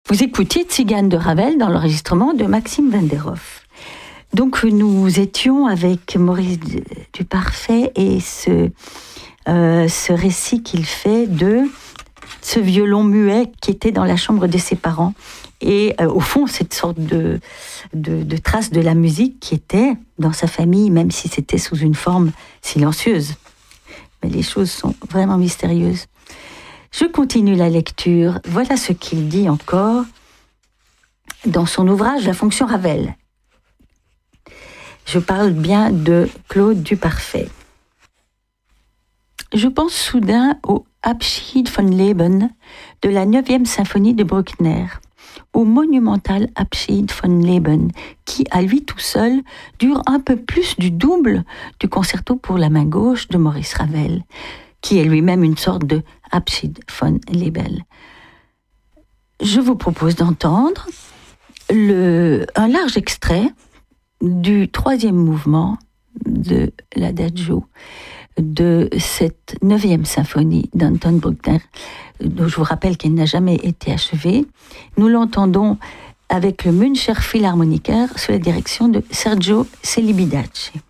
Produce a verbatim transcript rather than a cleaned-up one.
Vous écoutiez Tzigane de Ravel dans l'enregistrement de Maxime Venderoff. Donc nous étions avec Maurice Duparfait et ce, euh, ce récit qu'il fait de ce violon muet qui était dans la chambre de ses parents. Et euh, au fond, cette sorte de, de, de trace de la musique qui était dans sa famille, même si c'était sous une forme silencieuse. Mais les choses sont vraiment mystérieuses. Je continue la lecture. Voilà ce qu'il dit encore dans son ouvrage « La fonction Ravel ». Je parle bien de Claude Duparfait. Je pense soudain au Abschied von Leben de la neuvième symphonie de Bruckner, au monumental Abschied von Leben, qui, à lui tout seul, dure un peu plus du double du concerto pour la main gauche de Maurice Ravel, qui est lui-même une sorte de Abschied von Leben. Je vous propose d'entendre le, un large extrait du troisième mouvement de l'Adagio de cette neuvième symphonie d'Anton Bruckner, dont je vous rappelle qu'elle n'a jamais été achevée. Nous l'entendons avec le Müncher Philharmoniker sous la direction de Sergio Celibidache.